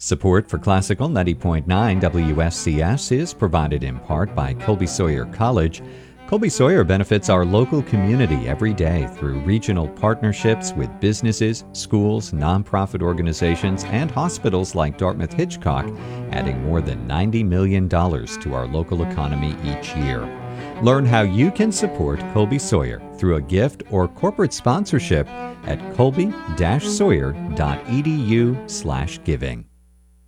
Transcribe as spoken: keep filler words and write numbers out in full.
Support for Classical ninety point nine W S C S is provided in part by Colby Sawyer College. Colby Sawyer benefits our local community every day through regional partnerships with businesses, schools, nonprofit organizations, and hospitals like Dartmouth Hitchcock, adding more than ninety million dollars to our local economy each year. Learn how you can support Colby Sawyer through a gift or corporate sponsorship at colby dash sawyer dot e d u slash giving.